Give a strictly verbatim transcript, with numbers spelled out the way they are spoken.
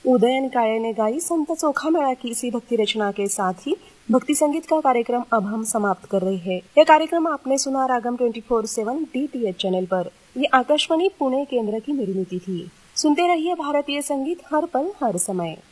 उदयन काळे ने गाई संत चोखा मेला की सी भक्ति रचना के साथ ही भक्ति संगीत का कार्यक्रम अब हम समाप्त कर रहे हैं। यह कार्यक्रम आपने सुना रागम twenty four seven D T H channel पर। ये आकाशवाणी पुणे केंद्र की निर्मित थी। सुनते रहिए भारतीय संगीत हर पल हर समय।